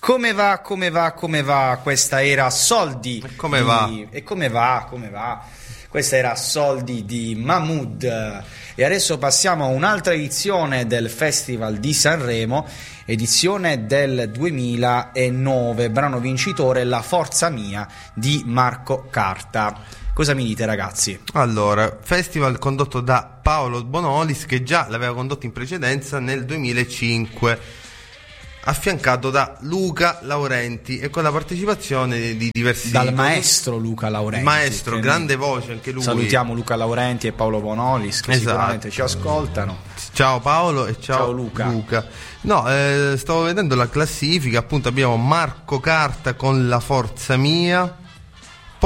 Come va? Questa era Soldi. E come va? E come va? Questa era Soldi di Mahmood. E adesso passiamo a un'altra edizione del Festival di Sanremo, edizione del 2009, brano vincitore La Forza Mia di Marco Carta. Cosa mi dite, ragazzi? Allora, festival condotto da Paolo Bonolis, che già l'aveva condotto in precedenza nel 2005, affiancato da Luca Laurenti e con la partecipazione di diversi maestro Luca Laurenti, maestro, grande voce anche lui. Salutiamo Luca Laurenti e Paolo Bonolis, che sicuramente ci ascoltano. Ciao Paolo e ciao Luca. No, stavo vedendo la classifica, appunto abbiamo Marco Carta con La Forza Mia,